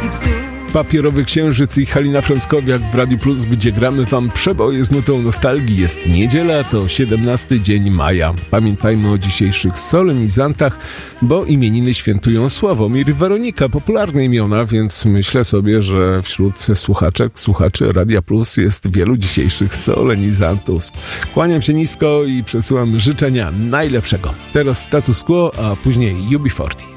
Papierowy Księżyc i Halina Frąckowiak w Radiu Plus, gdzie gramy wam przeboje z nutą nostalgii. Jest niedziela, to 17 dzień maja. Pamiętajmy o dzisiejszych solenizantach, bo imieniny świętują Sławomir i Weronika, popularne imiona, więc myślę sobie, że wśród słuchaczy Radia Plus jest wielu dzisiejszych solenizantów. Kłaniam się nisko i przesyłam życzenia najlepszego. Teraz Status Quo, a później UB40.